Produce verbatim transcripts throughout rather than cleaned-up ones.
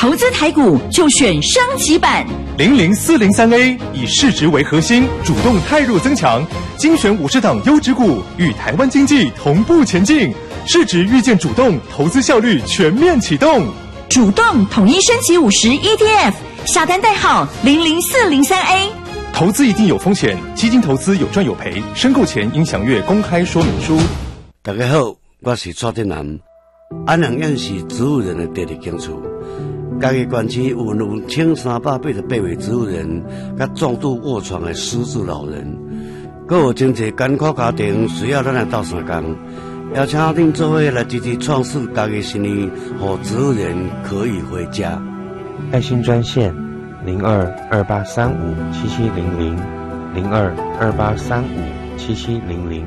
投资台股就选升级版零零四零三 A， 以市值为核心，主动汰弱增强，精选五十档优质股，与台湾经济同步前进。市值预见主动，投资效率全面启动。 主动统一升级五十 E T F， 下单代号零零四零三 A。 投资一定有风险，基金投资有赚有赔，申购前应详阅公开说明书。 大家好，我是蔡振南。安阳县是植物人的第二间厝，家己县区有两千三百八十八位植物人，甲重度卧床的失智老人，阁有真侪艰苦家庭需要咱来斗相共。邀请恁做伙来积极创事家己生意，让植物人可以回家。 爱心专线零二二八三五七七零零零二二八三五七七零零。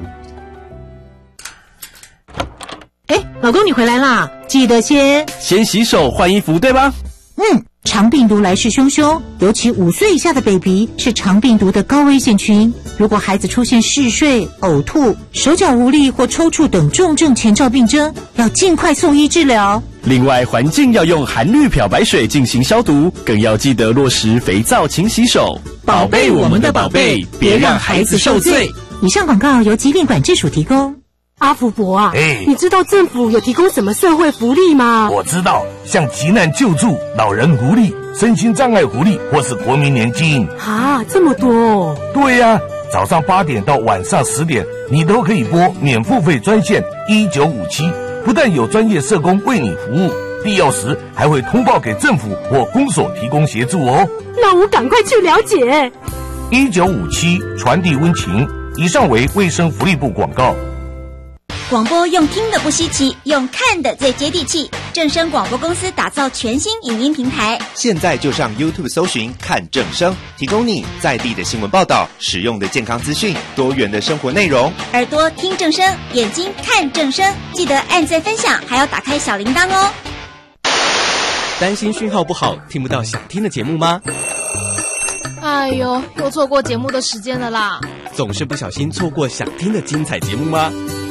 哎，老公你回来啦，记得先先洗手换衣服，对吧？ 嗯，肠病毒来势汹汹，尤其五岁以下的 baby 是肠病毒的高危险群。如果孩子出现嗜睡、呕吐、手脚无力或抽搐等重症前兆病征，要尽快送医治疗。 另外，环境要用含氯漂白水进行消毒，更要记得落实肥皂勤洗手， 宝贝我们的宝贝，别让孩子受罪。 以上广告由疾病管制署提供。 阿福伯啊， 哎， 你知道政府有提供什么社会福利吗？ 我知道，像急难救助、老人福利、身心障碍福利，或是国民年金。 啊，这么多哦！ 对呀、啊，早上八点到晚上十点，你都可以拨免付费专线一九五七，不但有专业社工为你服务，必要时还会通报给政府或公所提供协助哦。 那我赶快去了解。 一九五七传递温情。以上为卫生福利部广告。 广播用听的不稀奇，用看的最接地气。正声广播公司打造全新影音平台， 现在就上 YouTube 搜寻看正声，提供你在地的新闻报道、实用的健康资讯、多元的生活内容。 耳朵听正声，眼睛看正声，记得按赞分享，还要打开小铃铛哦。 担心讯号不好，听不到想听的节目吗？ 哎呦，又错过节目的时间了啦！ 总是不小心错过想听的精彩节目吗？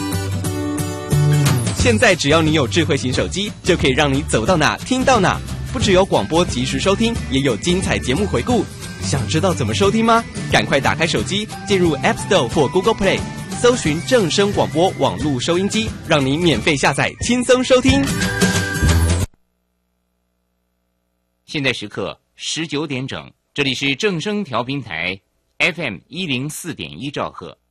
现在只要你有智慧型手机，就可以让你走到哪听到哪。不只有广播及时收听，也有精彩节目回顾。想知道怎么收听吗？赶快打开手机，进入 App Store 或 Google Play， 搜寻正声广播网络收音机，让你免费下载，轻松收听。 现在时刻十九点整，这里是正声调频台 F M 一零四点一兆赫。